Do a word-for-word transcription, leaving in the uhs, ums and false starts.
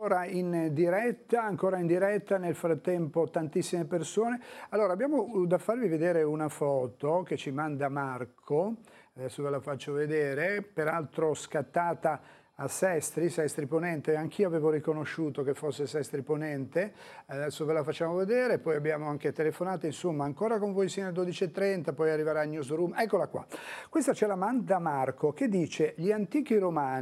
Ora in diretta, ancora in diretta, nel frattempo tantissime persone. Allora abbiamo da farvi vedere una foto che ci manda Marco, adesso ve la faccio vedere, peraltro scattata a Sestri, Sestri Ponente, anch'io avevo riconosciuto che fosse Sestri Ponente, adesso ve la facciamo vedere, poi abbiamo anche telefonate, insomma ancora con voi sino alle dodici e trenta, poi arriverà il newsroom, eccola qua. Questa ce la manda Marco che dice: gli antichi romani